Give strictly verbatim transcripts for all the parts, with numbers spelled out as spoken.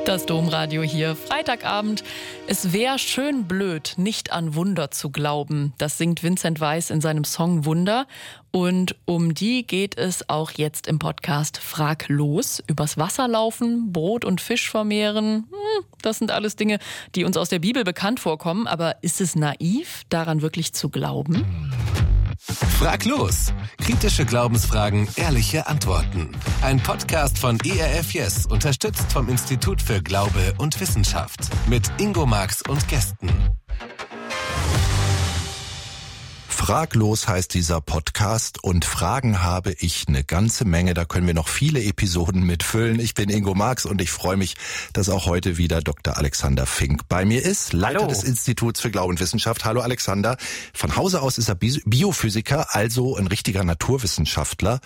Das Domradio hier, Freitagabend. Es wäre schön blöd, nicht an Wunder zu glauben. Das singt Vincent Weiss in seinem Song Wunder. Und um die geht es auch jetzt im Podcast Frag los. Übers Wasser laufen, Brot und Fisch vermehren. Hm, das sind alles Dinge, die uns aus der Bibel bekannt vorkommen. Aber ist es naiv, daran wirklich zu glauben? Frag los! Kritische Glaubensfragen, ehrliche Antworten. Ein Podcast von E R F Yes, unterstützt vom Institut für Glaube und Wissenschaft. Mit Ingo Marx und Gästen. Fraglos heißt dieser Podcast und Fragen habe ich eine ganze Menge. Da können wir noch viele Episoden mitfüllen. Ich bin Ingo Marx und ich freue mich, dass auch heute wieder Doktor Alexander Fink bei mir ist, Leiter Hallo. des Instituts für Glaube und Wissenschaft. Hallo Alexander. Von Hause aus ist er Biophysiker, also ein richtiger Naturwissenschaftler.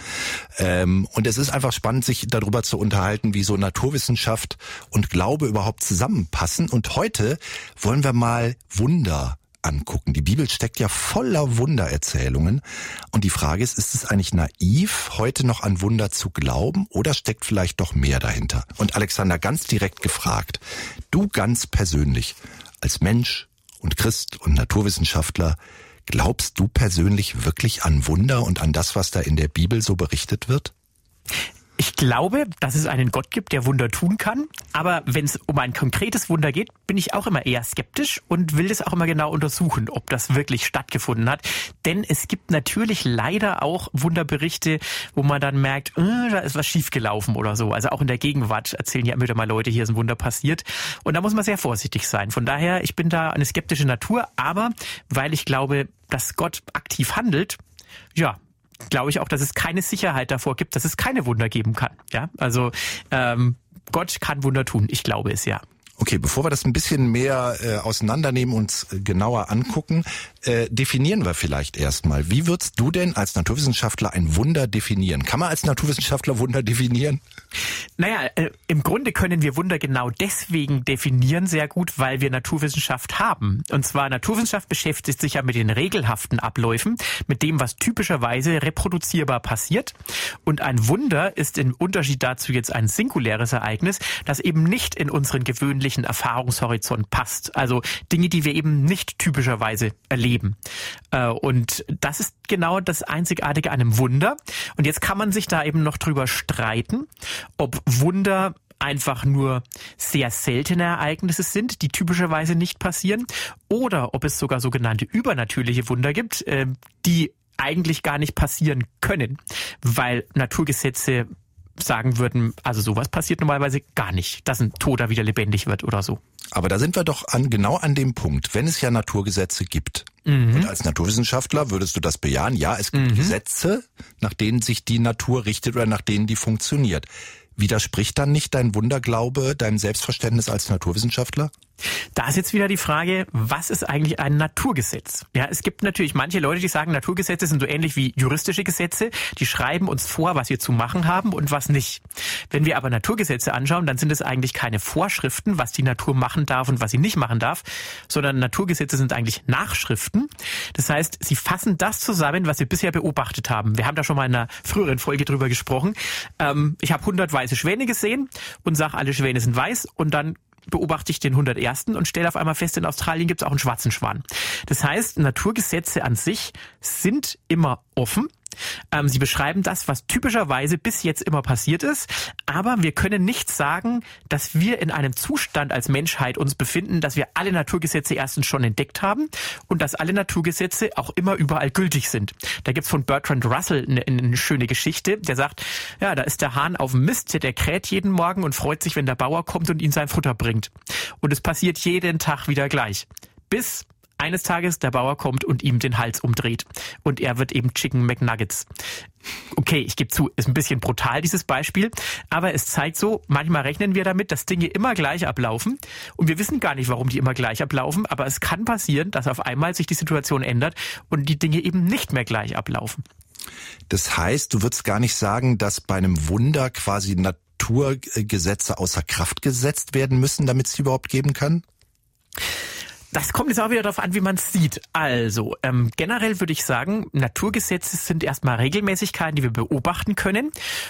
Und es ist einfach spannend, sich darüber zu unterhalten, wie so Naturwissenschaft und Glaube überhaupt zusammenpassen. Und heute wollen wir mal Wunder angucken. Die Bibel steckt ja voller Wundererzählungen. Und die Frage ist, ist es eigentlich naiv, heute noch an Wunder zu glauben oder steckt vielleicht doch mehr dahinter? Und Alexander, ganz direkt gefragt, du ganz persönlich als Mensch und Christ und Naturwissenschaftler, glaubst du persönlich wirklich an Wunder und an das, was da in der Bibel so berichtet wird? Ich glaube, dass es einen Gott gibt, der Wunder tun kann. Aber wenn es um ein konkretes Wunder geht, bin ich auch immer eher skeptisch und will das auch immer genau untersuchen, ob das wirklich stattgefunden hat. Denn es gibt natürlich leider auch Wunderberichte, wo man dann merkt, äh, da ist was schiefgelaufen oder so. Also auch in der Gegenwart erzählen ja immer wieder mal Leute, hier ist ein Wunder passiert. Und da muss man sehr vorsichtig sein. Von daher, ich bin da eine skeptische Natur. Aber weil ich glaube, dass Gott aktiv handelt, ja, glaube ich auch, dass es keine Sicherheit davor gibt, dass es keine Wunder geben kann. Ja, also ähm, Gott kann Wunder tun. Ich glaube es, ja. Okay, bevor wir das ein bisschen mehr äh, auseinandernehmen und uns äh, genauer angucken, äh, definieren wir vielleicht erstmal. Wie würdest du denn als Naturwissenschaftler ein Wunder definieren? Kann man als Naturwissenschaftler Wunder definieren? Naja, äh, im Grunde können wir Wunder genau deswegen definieren sehr gut, weil wir Naturwissenschaft haben. Und zwar Naturwissenschaft beschäftigt sich ja mit den regelhaften Abläufen, mit dem, was typischerweise reproduzierbar passiert. Und ein Wunder ist im Unterschied dazu jetzt ein singuläres Ereignis, das eben nicht in unseren gewöhnlichen Erfahrungshorizont passt. Also Dinge, die wir eben nicht typischerweise erleben. Und das ist genau das Einzigartige an einem Wunder. Und jetzt kann man sich da eben noch drüber streiten, ob Wunder einfach nur sehr seltene Ereignisse sind, die typischerweise nicht passieren, oder ob es sogar sogenannte übernatürliche Wunder gibt, die eigentlich gar nicht passieren können, weil Naturgesetze sagen würden, also sowas passiert normalerweise gar nicht, dass ein Toter wieder lebendig wird oder so. Aber da sind wir doch an, genau an dem Punkt, wenn es ja Naturgesetze gibt. Mhm. Und als Naturwissenschaftler würdest du das bejahen? Ja, es gibt Mhm. Gesetze, nach denen sich die Natur richtet oder nach denen die funktioniert. Widerspricht dann nicht dein Wunderglaube deinem Selbstverständnis als Naturwissenschaftler? Da ist jetzt wieder die Frage, was ist eigentlich ein Naturgesetz? Ja, es gibt natürlich manche Leute, die sagen, Naturgesetze sind so ähnlich wie juristische Gesetze. Die schreiben uns vor, was wir zu machen haben und was nicht. Wenn wir aber Naturgesetze anschauen, dann sind es eigentlich keine Vorschriften, was die Natur machen darf und was sie nicht machen darf, sondern Naturgesetze sind eigentlich Nachschriften. Das heißt, sie fassen das zusammen, was wir bisher beobachtet haben. Wir haben da schon mal in einer früheren Folge drüber gesprochen. Ähm, ich habe hundert weiße Schwäne gesehen und sage, alle Schwäne sind weiß, und dann beobachte ich den hundertersten und stelle auf einmal fest, in Australien gibt es auch einen schwarzen Schwan. Das heißt, Naturgesetze an sich sind immer offen. Ähm, sie beschreiben das, was typischerweise bis jetzt immer passiert ist, aber wir können nicht sagen, dass wir in einem Zustand als Menschheit uns befinden, dass wir alle Naturgesetze erstens schon entdeckt haben und dass alle Naturgesetze auch immer überall gültig sind. Da gibt's von Bertrand Russell eine, eine schöne Geschichte, der sagt, ja, da ist der Hahn auf dem Mist, der kräht jeden Morgen und freut sich, wenn der Bauer kommt und ihm sein Futter bringt. Und es passiert jeden Tag wieder gleich. Bis eines Tages der Bauer kommt und ihm den Hals umdreht. Und er wird eben Chicken McNuggets. Okay, ich gebe zu, ist ein bisschen brutal, dieses Beispiel. Aber es zeigt so, manchmal rechnen wir damit, dass Dinge immer gleich ablaufen. Und wir wissen gar nicht, warum die immer gleich ablaufen. Aber es kann passieren, dass auf einmal sich die Situation ändert und die Dinge eben nicht mehr gleich ablaufen. Das heißt, du würdest gar nicht sagen, dass bei einem Wunder quasi Naturgesetze außer Kraft gesetzt werden müssen, damit es sie überhaupt geben kann? Das kommt jetzt auch wieder darauf an, wie man es sieht. Also, ähm, generell würde ich sagen, Naturgesetze sind erstmal Regelmäßigkeiten, die wir beobachten können.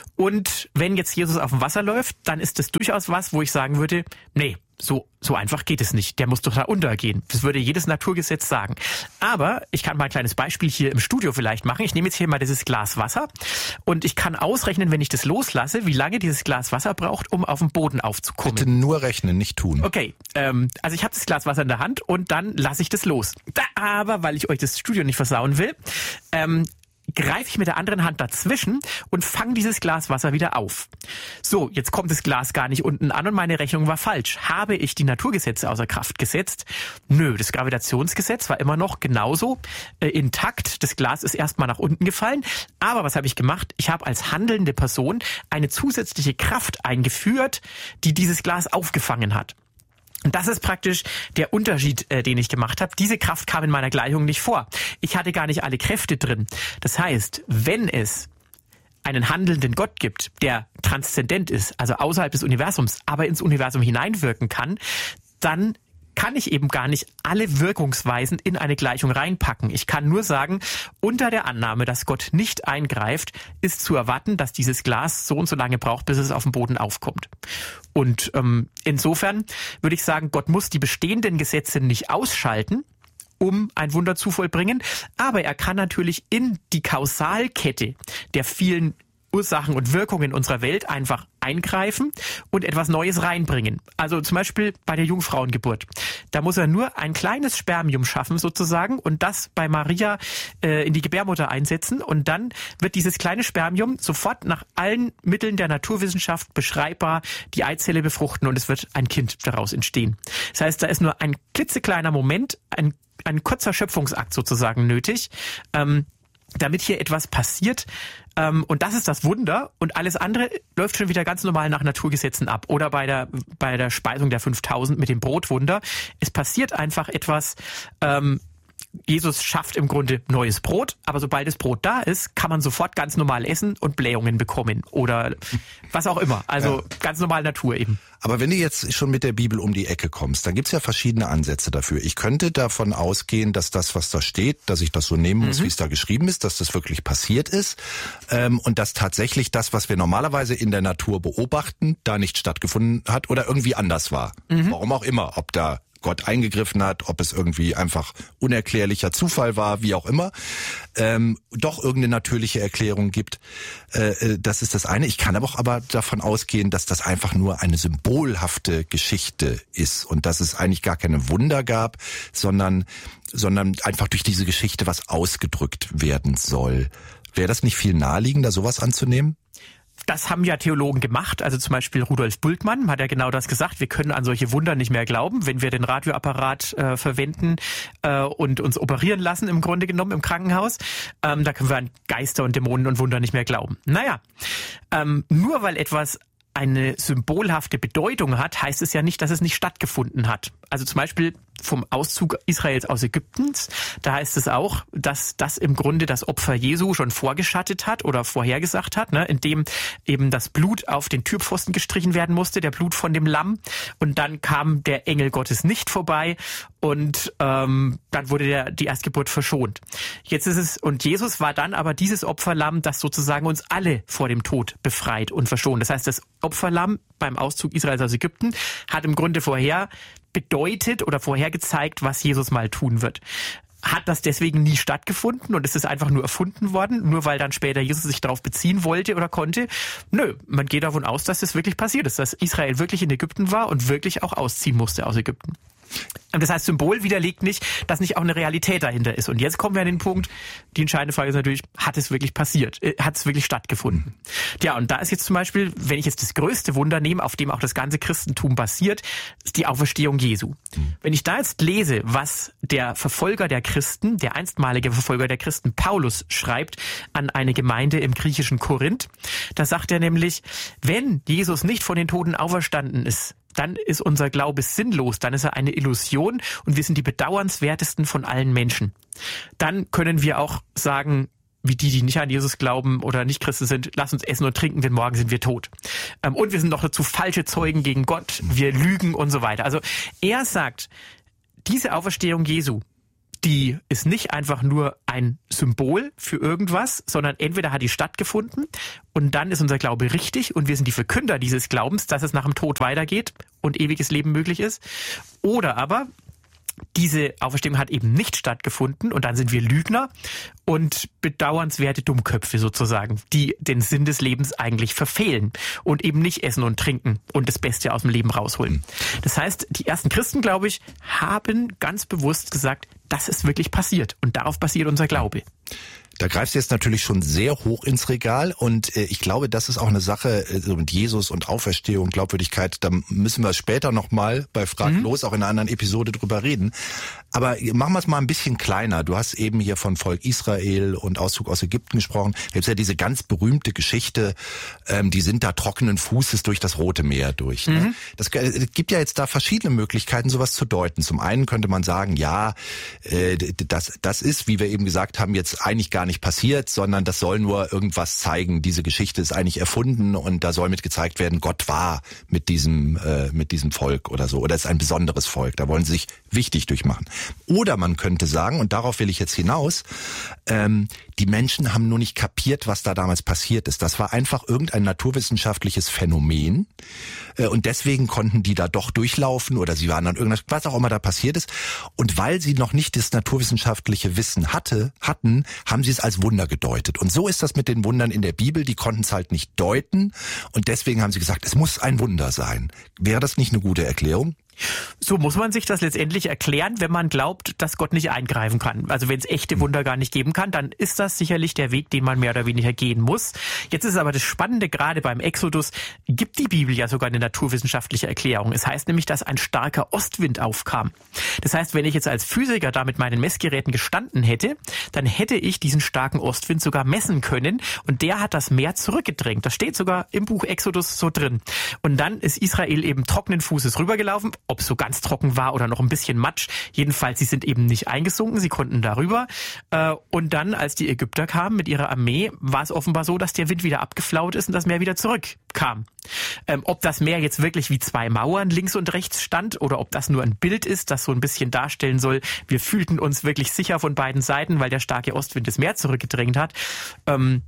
Und wenn jetzt Jesus auf dem Wasser läuft, dann ist das durchaus was, wo ich sagen würde, nee, so so einfach geht es nicht. Der muss doch da untergehen. Das würde jedes Naturgesetz sagen. Aber ich kann mal ein kleines Beispiel hier im Studio vielleicht machen. Ich nehme jetzt hier mal dieses Glas Wasser und ich kann ausrechnen, wenn ich das loslasse, wie lange dieses Glas Wasser braucht, um auf den Boden aufzukommen. Bitte nur rechnen, nicht tun. Okay, ähm, also ich habe das Glas Wasser in der Hand und dann lasse ich das los. Da, aber, weil ich euch das Studio nicht versauen will, ähm, greife ich mit der anderen Hand dazwischen und fange dieses Glas Wasser wieder auf. So, jetzt kommt das Glas gar nicht unten an und meine Rechnung war falsch. Habe ich die Naturgesetze außer Kraft gesetzt? Nö, das Gravitationsgesetz war immer noch genauso äh, intakt. Das Glas ist erstmal nach unten gefallen. Aber was habe ich gemacht? Ich habe als handelnde Person eine zusätzliche Kraft eingeführt, die dieses Glas aufgefangen hat. Und das ist praktisch der Unterschied, äh, den ich gemacht habe. Diese Kraft kam in meiner Gleichung nicht vor. Ich hatte gar nicht alle Kräfte drin. Das heißt, wenn es einen handelnden Gott gibt, der transzendent ist, also außerhalb des Universums, aber ins Universum hineinwirken kann, dann kann ich eben gar nicht alle Wirkungsweisen in eine Gleichung reinpacken. Ich kann nur sagen, unter der Annahme, dass Gott nicht eingreift, ist zu erwarten, dass dieses Glas so und so lange braucht, bis es auf dem Boden aufkommt. Und ähm, insofern würde ich sagen, Gott muss die bestehenden Gesetze nicht ausschalten, um ein Wunder zu vollbringen, aber er kann natürlich in die Kausalkette der vielen Ursachen und Wirkungen unserer Welt einfach eingreifen und etwas Neues reinbringen. Also zum Beispiel bei der Jungfrauengeburt. Da muss er nur ein kleines Spermium schaffen sozusagen und das bei Maria äh, in die Gebärmutter einsetzen und dann wird dieses kleine Spermium sofort nach allen Mitteln der Naturwissenschaft beschreibbar die Eizelle befruchten und es wird ein Kind daraus entstehen. Das heißt, da ist nur ein klitzekleiner Moment, ein, ein kurzer Schöpfungsakt sozusagen nötig, ähm, damit hier etwas passiert. Ähm, und das ist das Wunder. Und alles andere läuft schon wieder ganz normal nach Naturgesetzen ab. Oder bei der bei der Speisung der fünftausend mit dem Brotwunder. Es passiert einfach etwas. Ähm, Jesus schafft im Grunde neues Brot, aber sobald das Brot da ist, kann man sofort ganz normal essen und Blähungen bekommen oder was auch immer. Also ja. Ganz normal Natur eben. Aber wenn du jetzt schon mit der Bibel um die Ecke kommst, dann gibt's ja verschiedene Ansätze dafür. Ich könnte davon ausgehen, dass das, was da steht, dass ich das so nehmen muss, mhm. wie es da geschrieben ist, dass das wirklich passiert ist ähm, und dass tatsächlich das, was wir normalerweise in der Natur beobachten, da nicht stattgefunden hat oder irgendwie anders war. Mhm. Warum auch immer, ob da Gott eingegriffen hat, ob es irgendwie einfach unerklärlicher Zufall war, wie auch immer, ähm, doch irgendeine natürliche Erklärung gibt. Äh, das ist das eine. Ich kann aber auch aber davon ausgehen, dass das einfach nur eine symbolhafte Geschichte ist und dass es eigentlich gar keine Wunder gab, sondern sondern einfach durch diese Geschichte was ausgedrückt werden soll. Wäre das nicht viel naheliegender, sowas anzunehmen? Das haben ja Theologen gemacht, also zum Beispiel Rudolf Bultmann hat ja genau das gesagt, wir können an solche Wunder nicht mehr glauben, wenn wir den Radioapparat äh, verwenden äh, und uns operieren lassen, im Grunde genommen im Krankenhaus. Ähm, da können wir an Geister und Dämonen und Wunder nicht mehr glauben. Naja, ähm, nur weil etwas eine symbolhafte Bedeutung hat, heißt es ja nicht, dass es nicht stattgefunden hat. Also zum Beispiel vom Auszug Israels aus Ägyptens, da heißt es auch, dass das im Grunde das Opfer Jesu schon vorgeschattet hat oder vorhergesagt hat, ne, indem eben das Blut auf den Türpfosten gestrichen werden musste, der Blut von dem Lamm. Und dann kam der Engel Gottes nicht vorbei und ähm, dann wurde der, die Erstgeburt verschont. Jetzt ist es, und Jesus war dann aber dieses Opferlamm, das sozusagen uns alle vor dem Tod befreit und verschont. Das heißt, das Opferlamm beim Auszug Israels aus Ägypten hat im Grunde vorher bedeutet oder vorhergezeigt, was Jesus mal tun wird. Hat das deswegen nie stattgefunden und ist es einfach nur erfunden worden, nur weil dann später Jesus sich darauf beziehen wollte oder konnte? Nö, man geht davon aus, dass es wirklich passiert ist, dass Israel wirklich in Ägypten war und wirklich auch ausziehen musste aus Ägypten. Das heißt, Symbol widerlegt nicht, dass nicht auch eine Realität dahinter ist. Und jetzt kommen wir an den Punkt, die entscheidende Frage ist natürlich, hat es wirklich passiert? Hat es wirklich stattgefunden? Ja, und da ist jetzt zum Beispiel, wenn ich jetzt das größte Wunder nehme, auf dem auch das ganze Christentum basiert, ist die Auferstehung Jesu. Wenn ich da jetzt lese, was der Verfolger der Christen, der einstmalige Verfolger der Christen, Paulus, schreibt an eine Gemeinde im griechischen Korinth, da sagt er nämlich, wenn Jesus nicht von den Toten auferstanden ist, dann ist unser Glaube sinnlos, dann ist er eine Illusion und wir sind die bedauernswertesten von allen Menschen. Dann können wir auch sagen, wie die, die nicht an Jesus glauben oder nicht Christen sind, lass uns essen und trinken, denn morgen sind wir tot. Und wir sind noch dazu falsche Zeugen gegen Gott, wir lügen und so weiter. Also er sagt, diese Auferstehung Jesu, die ist nicht einfach nur ein Symbol für irgendwas, sondern entweder hat die stattgefunden und dann ist unser Glaube richtig und wir sind die Verkünder dieses Glaubens, dass es nach dem Tod weitergeht und ewiges Leben möglich ist. Oder aber diese Auferstehung hat eben nicht stattgefunden und dann sind wir Lügner und bedauernswerte Dummköpfe sozusagen, die den Sinn des Lebens eigentlich verfehlen und eben nicht essen und trinken und das Beste aus dem Leben rausholen. Das heißt, die ersten Christen, glaube ich, haben ganz bewusst gesagt, das ist wirklich passiert und darauf basiert unser Glaube. Da greifst du jetzt natürlich schon sehr hoch ins Regal und äh, ich glaube, das ist auch eine Sache äh, mit Jesus und Auferstehung, Glaubwürdigkeit, da müssen wir später nochmal bei Frag mhm. los, auch in einer anderen Episode drüber reden. Aber machen wir es mal ein bisschen kleiner. Du hast eben hier von Volk Israel und Auszug aus Ägypten gesprochen. Da gibt's ja diese ganz berühmte Geschichte, ähm, die sind da trockenen Fußes durch das Rote Meer durch. Ne? Mhm. Das äh, gibt ja jetzt da verschiedene Möglichkeiten, sowas zu deuten. Zum einen könnte man sagen, ja, äh, das, das ist, wie wir eben gesagt haben, jetzt eigentlich gar nicht passiert, sondern das soll nur irgendwas zeigen. Diese Geschichte ist eigentlich erfunden und da soll mit gezeigt werden, Gott war mit diesem äh, mit diesem Volk oder so. Oder ist ein besonderes Volk. Da wollen sie sich wichtig durchmachen. Oder man könnte sagen, und darauf will ich jetzt hinaus, ähm, die Menschen haben nur nicht kapiert, was da damals passiert ist. Das war einfach irgendein naturwissenschaftliches Phänomen äh, und deswegen konnten die da doch durchlaufen oder sie waren dann irgendwas, was auch immer da passiert ist. Und weil sie noch nicht das naturwissenschaftliche Wissen hatte, hatten, haben sie es als Wunder gedeutet. Und so ist das mit den Wundern in der Bibel. Die konnten es halt nicht deuten und deswegen haben sie gesagt, es muss ein Wunder sein. Wäre das nicht eine gute Erklärung? So muss man sich das letztendlich erklären, wenn man glaubt, dass Gott nicht eingreifen kann. Also wenn es echte Wunder gar nicht geben kann, dann ist das sicherlich der Weg, den man mehr oder weniger gehen muss. Jetzt ist aber das Spannende, gerade beim Exodus gibt die Bibel ja sogar eine naturwissenschaftliche Erklärung. Es heißt nämlich, dass ein starker Ostwind aufkam. Das heißt, wenn ich jetzt als Physiker da mit meinen Messgeräten gestanden hätte, dann hätte ich diesen starken Ostwind sogar messen können und der hat das Meer zurückgedrängt. Das steht sogar im Buch Exodus so drin. Und dann ist Israel eben trockenen Fußes rübergelaufen, ob es so ganz trocken war oder noch ein bisschen Matsch. Jedenfalls, sie sind eben nicht eingesunken, sie konnten darüber. Und dann, als die Ägypter kamen mit ihrer Armee, war es offenbar so, dass der Wind wieder abgeflaut ist und das Meer wieder zurückkam. Ähm, ob das Meer jetzt wirklich wie zwei Mauern links und rechts stand oder ob das nur ein Bild ist, das so ein bisschen darstellen soll, wir fühlten uns wirklich sicher von beiden Seiten, weil der starke Ostwind das Meer zurückgedrängt hat. Ähm,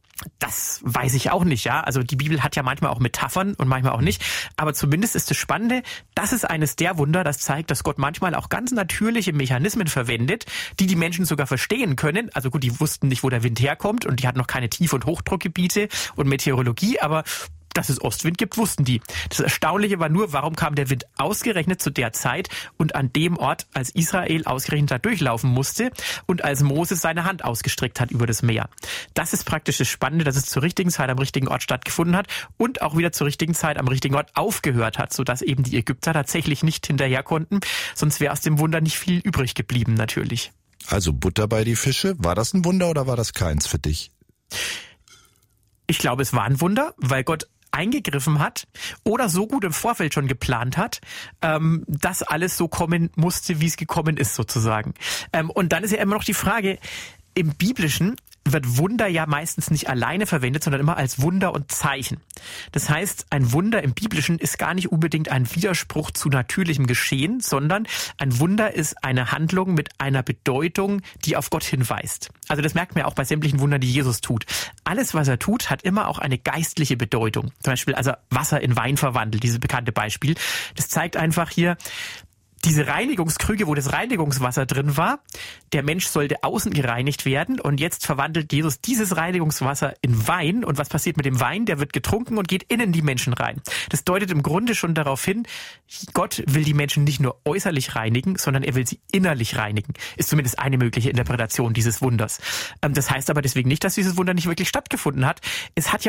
Das weiß ich auch nicht, ja. Also die Bibel hat ja manchmal auch Metaphern und manchmal auch nicht. Aber zumindest ist das Spannende, das ist eines der Wunder, das zeigt, dass Gott manchmal auch ganz natürliche Mechanismen verwendet, die die Menschen sogar verstehen können. Also gut, die wussten nicht, wo der Wind herkommt und die hatten noch keine Tief- und Hochdruckgebiete und Meteorologie, aber dass es Ostwind gibt, wussten die. Das Erstaunliche war nur, warum kam der Wind ausgerechnet zu der Zeit und an dem Ort, als Israel ausgerechnet da durchlaufen musste und als Moses seine Hand ausgestreckt hat über das Meer. Das ist praktisch das Spannende, dass es zur richtigen Zeit am richtigen Ort stattgefunden hat und auch wieder zur richtigen Zeit am richtigen Ort aufgehört hat, sodass eben die Ägypter tatsächlich nicht hinterher konnten. Sonst wäre aus dem Wunder nicht viel übrig geblieben, natürlich. Also Butter bei die Fische. War das ein Wunder oder war das keins für dich? Ich glaube, es war ein Wunder, weil Gott eingegriffen hat oder so gut im Vorfeld schon geplant hat, ähm, dass alles so kommen musste, wie es gekommen ist sozusagen. Ähm, und dann ist ja immer noch die Frage, im Biblischen wird Wunder ja meistens nicht alleine verwendet, sondern immer als Wunder und Zeichen. Das heißt, ein Wunder im Biblischen ist gar nicht unbedingt ein Widerspruch zu natürlichem Geschehen, sondern ein Wunder ist eine Handlung mit einer Bedeutung, die auf Gott hinweist. Also das merkt man ja auch bei sämtlichen Wundern, die Jesus tut. Alles, was er tut, hat immer auch eine geistliche Bedeutung. Zum Beispiel, also Wasser in Wein verwandelt, dieses bekannte Beispiel. Das zeigt einfach hier, diese Reinigungskrüge, wo das Reinigungswasser drin war, der Mensch sollte außen gereinigt werden und jetzt verwandelt Jesus dieses Reinigungswasser in Wein und was passiert mit dem Wein? Der wird getrunken und geht innen die Menschen rein. Das deutet im Grunde schon darauf hin, Gott will die Menschen nicht nur äußerlich reinigen, sondern er will sie innerlich reinigen. Ist zumindest eine mögliche Interpretation dieses Wunders. Das heißt aber deswegen nicht, dass dieses Wunder nicht wirklich stattgefunden hat. Es hat ja